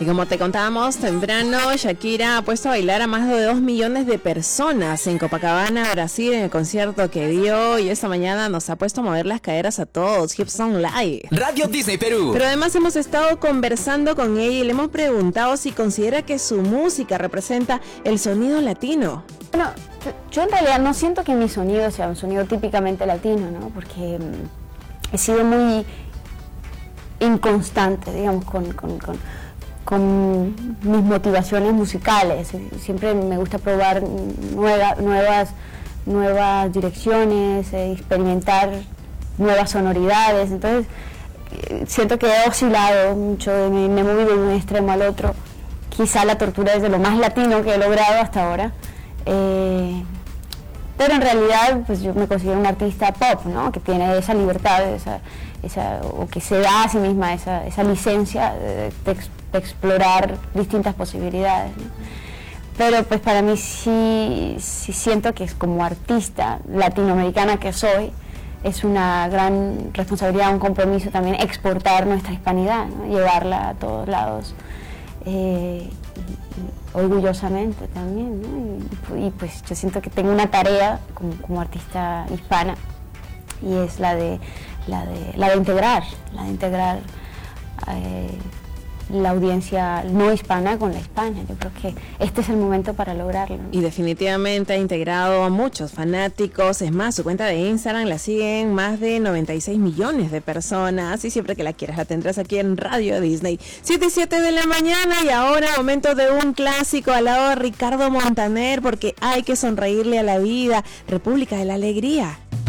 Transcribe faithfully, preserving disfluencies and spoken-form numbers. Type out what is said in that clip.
Y como te contábamos temprano, Shakira ha puesto a bailar a más de dos millones de personas en Copacabana, Brasil, en el concierto que dio, y esta mañana nos ha puesto a mover las caderas a todos. Hips Don't Lie. Radio Disney Perú. Pero además hemos estado conversando con ella y le hemos preguntado si considera que su música representa el sonido latino. Bueno, yo en realidad no siento que mi sonido sea un sonido típicamente latino, ¿no? Porque mm, he sido muy inconstante, digamos, con, con, con, con mis motivaciones musicales. Siempre me gusta probar nueva, nuevas, nuevas direcciones, eh, experimentar nuevas sonoridades. Entonces, eh, siento que he oscilado mucho, me, me he movido de un extremo al otro. Quizá la tortura es de lo más latino que he logrado hasta ahora. Eh, pero en realidad pues yo me considero una artista pop, ¿no? Que tiene esa libertad, esa, esa, o que se da a sí misma esa, esa licencia de, de, de explorar distintas posibilidades, ¿no? Pero pues para mí sí, sí siento que es como artista latinoamericana que soy, es una gran responsabilidad, un compromiso también exportar nuestra hispanidad, ¿no? Llevarla a todos lados. Eh, orgullosamente también, ¿no? y, y pues yo siento que tengo una tarea como, como artista hispana, y es la de la de la de integrar la de integrar eh, la audiencia no hispana con la hispana. Yo creo que este es el momento para lograrlo, ¿no? Y definitivamente ha integrado a muchos fanáticos. Es más, su cuenta de Instagram la siguen más de noventa y seis millones de personas. Y siempre que la quieras la tendrás aquí en Radio Disney. siete y siete de la mañana, y ahora momento de un clásico al lado de Ricardo Montaner, porque hay que sonreírle a la vida. República de la Alegría.